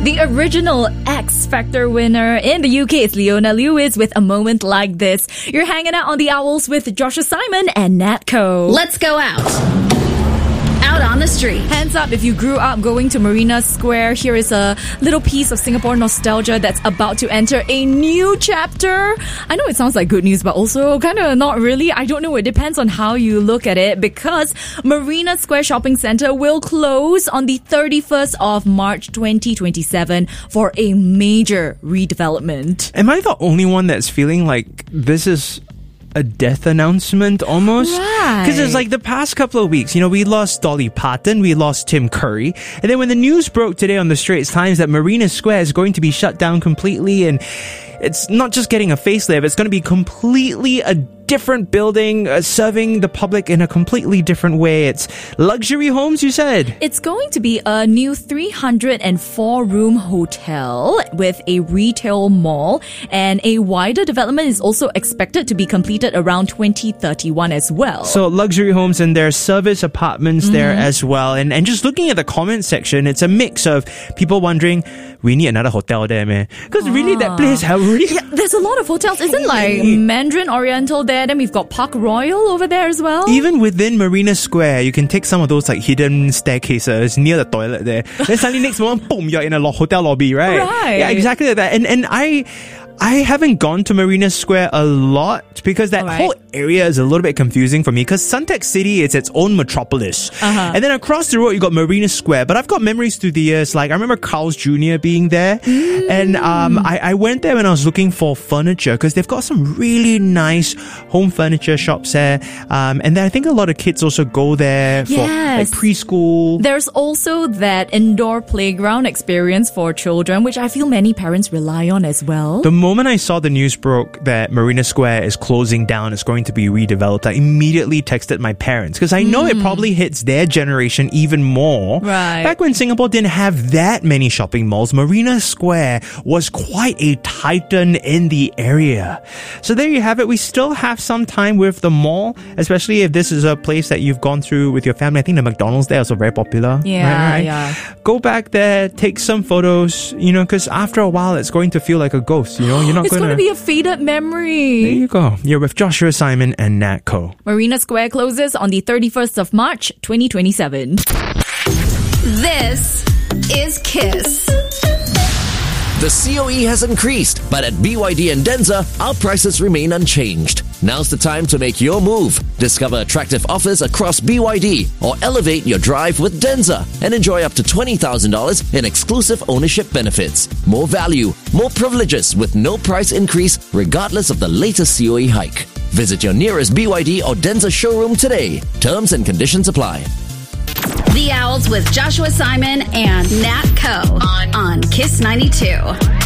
The original X Factor winner in the UK is Leona Lewis with A Moment Like This. You're hanging out on the Owls with Joshua Simon and Nat Co. Let's go out. Out on the street. Hands up if you grew up going to Marina Square. Here is a little piece of Singapore nostalgia that's about to enter a new chapter. I know it sounds like good news, but also kind of not really. I don't know. It depends on how you look at it, because Marina Square Shopping Centre will close on the 31st of March 2027 for a major redevelopment. Am I the only one that's feeling like this is a death announcement almost? Right. Because it's like the past couple of weeks, we lost Dolly Parton, we lost Tim Curry, and then when the news broke today on the Straits Times that Marina Square is going to be shut down completely, and it's not just getting a facelift, it's going to be completely a different building, serving the public in a completely different way. It's luxury homes, you said? It's going to be a new 304-room hotel with a retail mall, and a wider development is also expected to be completed around 2031 as well. So luxury homes, and there are service apartments there as well. And just looking at the comment section, it's a mix of people wondering, we need another hotel there, man. Because really that place have really... Yeah, there's a lot of hotels. Isn't like Mandarin Oriental there? Then we've got Park Royal over there as well. Even within Marina Square, you can take some of those like hidden staircases near the toilet there. Then suddenly next moment, boom, you're in a hotel lobby, right? Right. Yeah, exactly like that. And I haven't gone to Marina Square a lot because that whole area is a little bit confusing for me, because Suntec City is its own metropolis. And then across the road, you got Marina Square. But I've got memories through the years. Like, I remember Carl's Jr. being there. And I went there when I was looking for furniture, because they've got some really nice home furniture shops there. And then I think a lot of kids also go there for like preschool. There's also that indoor playground experience for children, which I feel many parents rely on as well. The moment I saw the news broke that Marina Square is closing down, it's going to be redeveloped, I immediately texted my parents, because I know it probably hits their generation even more. Right. Back when Singapore didn't have that many shopping malls, Marina Square was quite a titan in the area. So there you have it. We still have some time with the mall, especially if this is a place that you've gone through with your family. I think the McDonald's there is also very popular. Yeah, right? yeah. Go back there, take some photos, because after a while it's going to feel like a ghost, You're not it's going to be a faded memory. There you go. You're with Joshua Simon and Nat Co. Marina Square closes on the 31st of March, 2027. This is Kiss. The COE has increased, but at BYD and Denza, our prices remain unchanged. Now's the time to make your move. Discover attractive offers across BYD, or elevate your drive with Denza and enjoy up to $20,000 in exclusive ownership benefits. More value, more privileges with no price increase regardless of the latest COE hike. Visit your nearest BYD or Denza showroom today. Terms and conditions apply. The Owls with Joshua Simon and Nat Co. on Kiss 92.